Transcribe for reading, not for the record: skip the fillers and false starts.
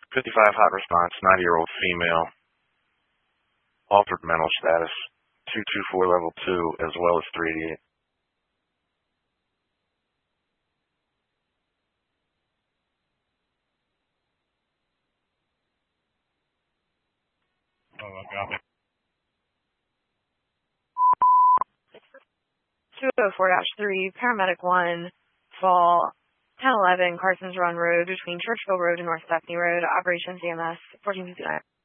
55 hot response, 90-year-old female, altered mental status, 224 level 2, as well as 388. Copy. 204-3, Paramedic 1, fall 1011 Carsons Run Road between Churchville Road and North Bethany Road, Operations EMS 1459.